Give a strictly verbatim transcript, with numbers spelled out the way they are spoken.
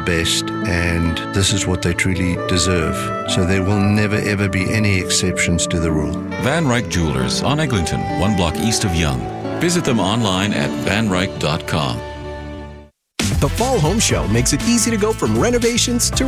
best, and this is what they truly deserve. So there will never ever be any exceptions to the rule. Van Ryk Jewelers on Eglinton, one block east of Yonge. Visit them online at van ryk dot com. The Fall Home Show makes it easy to go from renovations to